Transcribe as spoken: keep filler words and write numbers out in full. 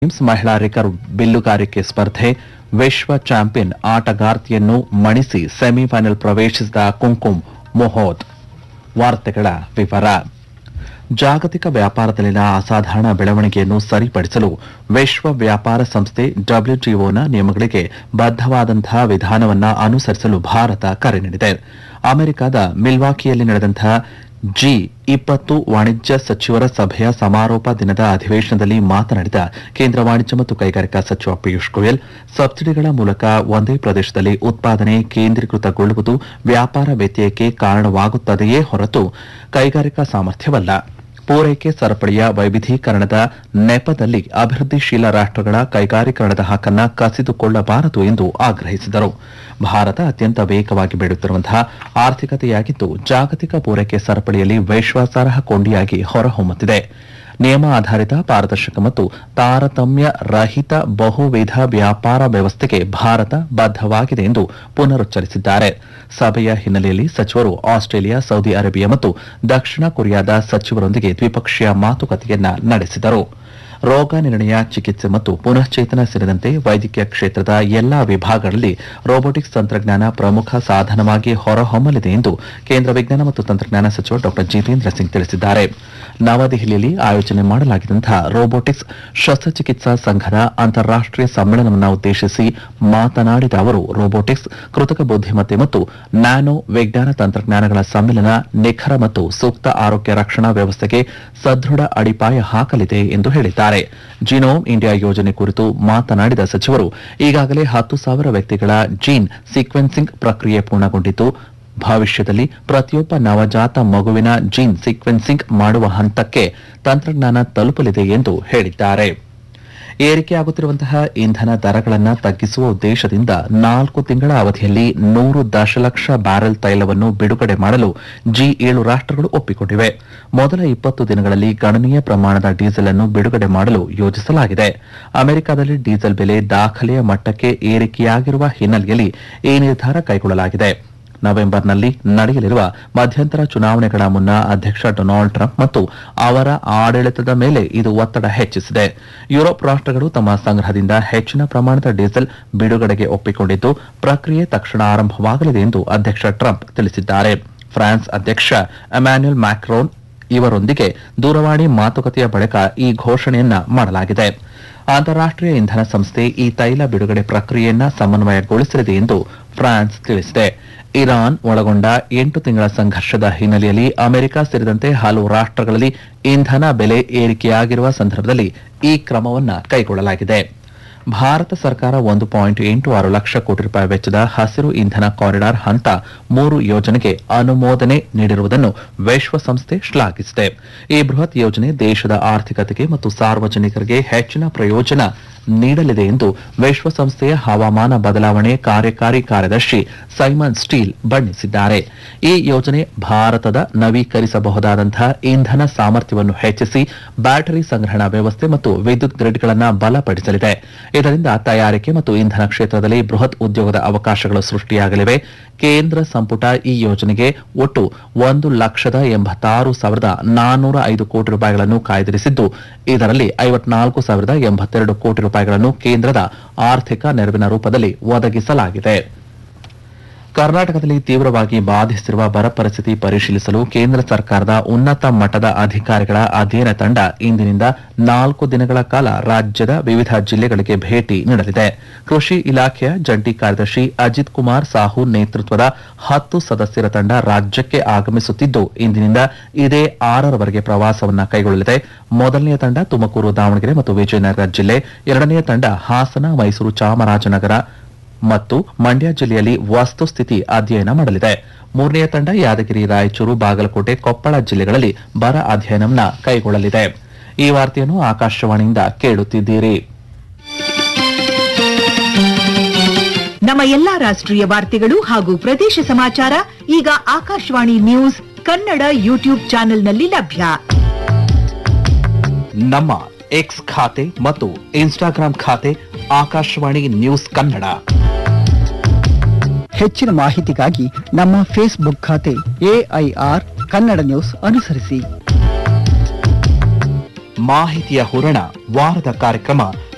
ಮಹಿಳಾ ರಿಕರ್ವ್ ಬಿಲ್ಲುಗಾರಿಕೆ ಸ್ಪರ್ಧೆ ವಿಶ್ವ ಚಾಂಪಿಯನ್ ಆಟಗಾರ್ತಿಯನ್ನು ಮಣಿಸಿ ಸೆಮಿಫೈನಲ್ ಪ್ರವೇಶಿಸಿದ ಕುಂಕುಮ್ ಮೊಹೋದ್. ವಾರ್ತೆಗಳ ವಿವರ. ಜಾಗತಿಕ ವ್ಯಾಪಾರದಲ್ಲಿನ ಅಸಾಧಾರಣ ಬೆಳವಣಿಗೆಯನ್ನು ಸರಿಪಡಿಸಲು ವಿಶ್ವ ವ್ಯಾಪಾರ ಸಂಸ್ಥೆ ಡಬ್ಲ್ಯೂಟಿಒನ ನಿಯಮಗಳಿಗೆ ಬದ್ದವಾದಂತಹ ವಿಧಾನವನ್ನು ಅನುಸರಿಸಲು ಭಾರತ ಕರೆ ನೀಡಿದೆ. ಅಮೆರಿಕದ ಮಿಲ್ವಾಕಿಯಲ್ಲಿ ನಡೆದಂತಹ ಜಿ ಇಪ್ಪತ್ತು ವಾಣಿಜ್ಯ ಸಚಿವರ ಸಭೆಯ ಸಮಾರೋಪ ದಿನದ ಅಧಿವೇಶನದಲ್ಲಿ ಮಾತನಾಡಿದ ಕೇಂದ್ರ ವಾಣಿಜ್ಯ ಮತ್ತು ಕೈಗಾರಿಕಾ ಸಚಿವ ಪಿಯೂಷ್ ಗೋಯಲ್, ಸಬ್ಸಿಡಿಗಳ ಮೂಲಕ ಒಂದೇ ಪ್ರದೇಶದಲ್ಲಿ ಉತ್ಪಾದನೆ ಕೇಂದ್ರೀಕೃತಗೊಳ್ಳುವುದು ವ್ಯಾಪಾರ ವ್ಯತ್ಯಯಕ್ಕೆ ಕಾರಣವಾಗುತ್ತದೆಯೇ ಹೊರತು ಕೈಗಾರಿಕಾ ಸಾಮರ್ಥ್ಯವಲ್ಲ. ಪೂರೈಕೆ ಸರಪಳಿಯ ವೈವಿಧ್ಯೀಕರಣದ ನೆಪದಲ್ಲಿ ಅಭಿವೃದ್ಧಿಶೀಲ ರಾಷ್ಟಗಳ ಕೈಗಾರೀಕರಣದ ಹಕ್ಕನ್ನು ಕಸಿದುಕೊಳ್ಳಬಾರದು ಎಂದು ಆಗ್ರಹಿಸಿದರು. ಭಾರತ ಅತ್ಯಂತ ವೇಗವಾಗಿ ಬೆಳೆಯುತ್ತಿರುವಂತಹ ಆರ್ಥಿಕತೆಯಾಗಿದ್ದು, ಜಾಗತಿಕ ಪೂರೈಕೆ ಸರಪಳಿಯಲ್ಲಿ ವಿಶ್ವಾಸಾರ್ಹ ಕೊಂಡಿಯಾಗಿ ಹೊರಹೊಮ್ಮುತ್ತಿದೆ. ನಿಯಮ ಆಧಾರಿತ, ಪಾರದರ್ಶಕ ಮತ್ತು ತಾರತಮ್ಯ ರಹಿತ ಬಹುವಿಧ ವ್ಯಾಪಾರ ವ್ಯವಸ್ಥೆಗೆ ಭಾರತ ಬದ್ದವಾಗಿದೆ ಎಂದು ಪುನರುಚ್ಚರಿಸಿದ್ದಾರೆ. ಸಭೆಯ ಹಿನ್ನೆಲೆಯಲ್ಲಿ ಸಚಿವರು ಆಸ್ಟ್ರೇಲಿಯಾ, ಸೌದಿ ಅರೇಬಿಯಾ ಮತ್ತು ದಕ್ಷಿಣ ಕೊರಿಯಾದ ಸಚಿವರೊಂದಿಗೆ ದ್ವಿಪಕ್ಷೀಯ ಮಾತುಕತೆಯನ್ನ ನಡೆಸಿದರು. ರೋಗ ನಿರ್ಣಯ, ಚಿಕಿತ್ಸೆ ಮತ್ತು ಪುನಶ್ಚೇತನ ಸೇರಿದಂತೆ ವೈದ್ಯಕೀಯ ಕ್ಷೇತ್ರದ ಎಲ್ಲಾ ವಿಭಾಗಗಳಲ್ಲಿ ರೋಬೋಟಿಕ್ಸ್ ತಂತ್ರಜ್ಞಾನ ಪ್ರಮುಖ ಸಾಧನವಾಗಿ ಹೊರಹೊಮ್ಮಲಿದೆ ಎಂದು ಕೇಂದ್ರ ವಿಜ್ಞಾನ ಮತ್ತು ತಂತ್ರಜ್ಞಾನ ಸಚಿವ ಡಾ ಜಿತೇಂದ್ರ ಸಿಂಗ್ ತಿಳಿಸಿದ್ದಾರೆ. ನವದೆಹಲಿಯಲ್ಲಿ ಆಯೋಜನೆ ಮಾಡಲಾಗಿದ್ದಂತಹ ರೋಬೋಟಿಕ್ಸ್ ಶಸ್ತ್ರಚಿಕಿತ್ಸಾ ಸಂಘದ ಅಂತಾರಾಷ್ಟೀಯ ಸಮ್ಮೇಳನವನ್ನು ಉದ್ದೇಶಿಸಿ ಮಾತನಾಡಿದ ಅವರು, ರೋಬೋಟಿಕ್ಸ್, ಕೃತಕ ಬುದ್ದಿಮತ್ತೆ ಮತ್ತು ನ್ಯಾನೋ ವಿಜ್ಞಾನ ತಂತ್ರಜ್ಞಾನಗಳ ಸಮ್ಮಿಲನ ನಿಖರ ಮತ್ತು ಸೂಕ್ತ ಆರೋಗ್ಯ ರಕ್ಷಣಾ ವ್ಯವಸ್ಥೆಗೆ ಸದೃಢ ಅಡಿಪಾಯ ಹಾಕಲಿದೆ ಎಂದು ಹೇಳಿದ್ದಾರೆ. ಜಿನೋಮ್ ಇಂಡಿಯಾ ಯೋಜನೆ ಕುರಿತು ಮಾತನಾಡಿದ ಸಚಿವರು, ಈಗಾಗಲೇ ಹತ್ತು ಸಾವಿರ ವ್ಯಕ್ತಿಗಳ ಜೀನ್ ಸೀಕ್ವೆನ್ಸಿಂಗ್ ಪ್ರಕ್ರಿಯೆ ಪೂರ್ಣಗೊಂಡಿದ್ದು, ಭವಿಷ್ಯದಲ್ಲಿ ಪ್ರತಿಯೊಬ್ಬ ನವಜಾತ ಮಗುವಿನ ಜೀನ್ ಸೀಕ್ವೆನ್ಸಿಂಗ್ ಮಾಡುವ ಹಂತಕ್ಕೆ ತಂತ್ರಜ್ಞಾನ ತಲುಪಲಿದೆ ಎಂದು ಹೇಳಿದ್ದಾರೆ. ಏರಿಕೆಯಾಗುತ್ತಿರುವಂತಹ ಇಂಧನ ದರಗಳನ್ನು ತಗ್ಗಿಸುವ ಉದ್ದೇಶದಿಂದ ನಾಲ್ಕು ತಿಂಗಳ ಅವಧಿಯಲ್ಲಿ ನೂರು ದಶಲಕ್ಷ ಬ್ಯಾರೆಲ್ ತೈಲವನ್ನು ಬಿಡುಗಡೆ ಮಾಡಲು ಜಿ ಏಳು ರಾಷ್ಟಗಳು ಒಪ್ಪಿಕೊಂಡಿವೆ. ಮೊದಲ ಇಪ್ಪತ್ತು ದಿನಗಳಲ್ಲಿ ಗಣನೀಯ ಪ್ರಮಾಣದ ಡೀಸೆಲ್ ಅನ್ನು ಬಿಡುಗಡೆ ಮಾಡಲು ಯೋಜಿಸಲಾಗಿದೆ. ಅಮೆರಿಕದಲ್ಲಿ ಡೀಸೆಲ್ ಬೆಲೆ ದಾಖಲೆಯ ಮಟ್ಟಕ್ಕೆ ಏರಿಕೆಯಾಗಿರುವ ಹಿನ್ನೆಲೆಯಲ್ಲಿ ಈ ನಿರ್ಧಾರ ಕೈಗೊಳ್ಳಲಾಗಿದೆ. ನವೆಂಬರ್ನಲ್ಲಿ ನಡೆಯಲಿರುವ ಮಧ್ಯಂತರ ಚುನಾವಣೆಗಳ ಮುನ್ನ ಅಧ್ಯಕ್ಷ ಡೊನಾಲ್ಡ್ ಟ್ರಂಪ್ ಮತ್ತು ಅವರ ಆಡಳಿತದ ಮೇಲೆ ಇದು ಒತ್ತಡ ಹೆಚ್ಚಿಸಿದೆ. ಯುರೋಪ್ ರಾಷ್ಟಗಳು ತಮ್ಮ ಸಂಗ್ರಹದಿಂದ ಹೆಚ್ಚಿನ ಪ್ರಮಾಣದ ಡೀಸೆಲ್ ಬಿಡುಗಡೆಗೆ ಒಪ್ಪಿಕೊಂಡಿದ್ದು, ಪ್ರಕ್ರಿಯೆ ತಕ್ಷಣ ಆರಂಭವಾಗಲಿದೆ ಎಂದು ಅಧ್ಯಕ್ಷ ಟ್ರಂಪ್ ತಿಳಿಸಿದ್ದಾರೆ. ಫ್ರಾನ್ಸ್ ಅಧ್ಯಕ್ಷ ಎಮ್ಯಾನ್ಯುಯಲ್ ಮ್ಯಾಕ್ರೋನ್ ಇವರೊಂದಿಗೆ ದೂರವಾಣಿ ಮಾತುಕತೆಯ ಬಳಿಕ ಈ ಘೋಷಣೆಯನ್ನ ಮಾಡಲಾಗಿದೆ. ಅಂತಾರಾಷ್ಟೀಯ ಇಂಧನ ಸಂಸ್ಥೆ ಈ ತೈಲ ಬಿಡುಗಡೆ ಪ್ರಕ್ರಿಯೆಯನ್ನ ಸಮನ್ವಯಗೊಳಿಸಲಿದೆ ಎಂದು ಫ್ರಾನ್ಸ್ ತಿಳಿಸಿದೆ. ಇರಾನ್ ಒಳಗೊಂಡ ಎಂಟು ತಿಂಗಳ ಸಂಘರ್ಷದ ಹಿನ್ನೆಲೆಯಲ್ಲಿ ಅಮೆರಿಕ ಸೇರಿದಂತೆ ಹಲವು ರಾಷ್ಟಗಳಲ್ಲಿ ಇಂಧನ ಬೆಲೆ ಏರಿಕೆಯಾಗಿರುವ ಸಂದರ್ಭದಲ್ಲಿ ಈ ಕ್ರಮವನ್ನು ಕೈಗೊಳ್ಳಲಾಗಿದೆ. ಭಾರತ ಸರ್ಕಾರ ಒಂದು ಪಾಯಿಂಟ್ ಎಂಟು ಆರು ಲಕ್ಷ ಕೋಟಿ ರೂಪಾಯಿ ವೆಚ್ಚದ ಹಸಿರು ಇಂಧನ ಕಾರಿಡಾರ್ ಹಂತ ಮೂರು ಯೋಜನೆಗೆ ಅನುಮೋದನೆ ನೀಡಿರುವುದನ್ನು ವಿಶ್ವಸಂಸ್ಥೆ ಶ್ಲಾಘಿಸಿದೆ. ಈ ಬೃಹತ್ ಯೋಜನೆ ದೇಶದ ಆರ್ಥಿಕತೆಗೆ ಮತ್ತು ಸಾರ್ವಜನಿಕರಿಗೆ ಹೆಚ್ಚಿನ ಪ್ರಯೋಜನ ನೀಡಲಿದೆ ಎಂದು ವಿಶ್ವಸಂಸ್ಥೆಯ ಹವಾಮಾನ ಬದಲಾವಣೆ ಕಾರ್ಯಕಾರಿ ಕಾರ್ಯದರ್ಶಿ ಸೈಮನ್ ಸ್ಟೀಲ್ ಬಣ್ಣಿಸಿದ್ದಾರೆ. ಈ ಯೋಜನೆ ಭಾರತದ ನವೀಕರಿಸಬಹುದಾದಂತಹ ಇಂಧನ ಸಾಮರ್ಥ್ಯವನ್ನು ಹೆಚ್ಚಿಸಿ ಬ್ಯಾಟರಿ ಸಂಗ್ರಹಣಾ ವ್ಯವಸ್ಥೆ ಮತ್ತು ವಿದ್ಯುತ್ ಗ್ರಿಡ್ಗಳನ್ನು ಬಲಪಡಿಸಲಿದೆ. ಇದರಿಂದ ತಯಾರಿಕೆ ಮತ್ತು ಇಂಧನ ಕ್ಷೇತ್ರದಲ್ಲಿ ಬೃಹತ್ ಉದ್ಯೋಗದ ಅವಕಾಶಗಳು ಸೃಷ್ಟಿಯಾಗಲಿವೆ. ಕೇಂದ್ರ ಸಂಪುಟ ಈ ಯೋಜನೆಗೆ ಒಟ್ಟು ಒಂದು ಲಕ್ಷದ ಎಂಬತ್ತಾರು ಸಾವಿರದ ನಾನ್ನೂರ ಐದು ಕೋಟಿ ರೂಪಾಯಿಗಳನ್ನು ಕಾಯ್ದಿರಿಸಿದ್ದು, ಇದರಲ್ಲಿ ಐವತ್ನಾಲ್ಕು ಸಾವಿರದ ಎಂಬತ್ತೆರಡು ಕೋಟಿ ರೂಪಾಯಿಗಳನ್ನು ಕೇಂದ್ರದ ಆರ್ಥಿಕ ನೆರವಿನ ರೂಪದಲ್ಲಿ ಒದಗಿಸಲಾಗಿದೆ. ಕರ್ನಾಟಕದಲ್ಲಿ ತೀವ್ರವಾಗಿ ಬಾಧಿಸಿರುವ ಬರ ಪರಿಸ್ಥಿತಿ ಪರಿಶೀಲಿಸಲು ಕೇಂದ್ರ ಸರ್ಕಾರದ ಉನ್ನತ ಮಟ್ಟದ ಅಧಿಕಾರಿಗಳ ಅಧ್ಯಯನ ತಂಡ ಇಂದಿನಿಂದ ನಾಲ್ಕು ದಿನಗಳ ಕಾಲ ರಾಜ್ಯದ ವಿವಿಧ ಜಿಲ್ಲೆಗಳಿಗೆ ಭೇಟಿ ನೀಡಲಿದೆ. ಕೃಷಿ ಇಲಾಖೆಯ ಜಂಟಿ ಕಾರ್ಯದರ್ಶಿ ಅಜಿತ್ ಕುಮಾರ್ ಸಾಹು ನೇತೃತ್ವದ ಹತ್ತು ಸದಸ್ಯರ ತಂಡ ರಾಜ್ಯಕ್ಕೆ ಆಗಮಿಸುತ್ತಿದ್ದು, ಇಂದಿನಿಂದ ಇದೇ ಆರರವರೆಗೆ ಪ್ರವಾಸವನ್ನು ಕೈಗೊಳ್ಳಲಿದೆ. ಮೊದಲನೆಯ ತಂಡ ತುಮಕೂರು, ದಾವಣಗೆರೆ ಮತ್ತು ವಿಜಯನಗರ ಜಿಲ್ಲೆ, ಎರಡನೆಯ ತಂಡ ಹಾಸನ, ಮೈಸೂರು, ಚಾಮರಾಜನಗರ ಮತ್ತು ಮಂಡ್ಯ ಜಿಲ್ಲೆಯಲ್ಲಿ ವಸ್ತುಸ್ಥಿತಿ ಅಧ್ಯಯನ ಮಾಡಲಿದೆ. ಮೂರನೆಯ ತಂಡ ಯಾದಗಿರಿ, ರಾಯಚೂರು, ಬಾಗಲಕೋಟೆ, ಕೊಪ್ಪಳ ಜಿಲ್ಲೆಗಳಲ್ಲಿ ಬರ ಅಧ್ಯಯನವನ್ನು ಕೈಗೊಳ್ಳಲಿದೆ. ಈ ವಾರ್ತೆಯನ್ನು ಆಕಾಶವಾಣಿಯಿಂದ ಕೇಳುತ್ತಿದ್ದೀರಿ. ನಮ್ಮ ಎಲ್ಲಾ ರಾಷ್ಟ್ರೀಯ ವಾರ್ತೆಗಳು ಹಾಗೂ ಪ್ರದೇಶ ಸಮಾಚಾರ ಈಗ ಆಕಾಶವಾಣಿ ನ್ಯೂಸ್ ಕನ್ನಡ ಯೂಟ್ಯೂಬ್ ಚಾನೆಲ್ನಲ್ಲಿ ಲಭ್ಯ. ನಮ್ಮ ಎಕ್ಸ್ ಖಾತೆ ಮತ್ತು ಇನ್ಸ್ಟಾಗ್ರಾಂ ಖಾತೆ ಆಕಾಶವಾಣಿ ನ್ಯೂಸ್ ಕನ್ನಡ. ಹೆಚ್ಚಿನ ಮಾಹಿತಿಗಾಗಿ ನಮ್ಮ ಫೇಸ್ಬುಕ್ ಖಾತೆ ಎಐಆರ್ ಕನ್ನಡ ನ್ಯೂಸ್ ಅನುಸರಿಸಿ. ಮಾಹಿತಿಯ ಹೂರಣ ವಾರದ ಕಾರ್ಯಕ್ರಮ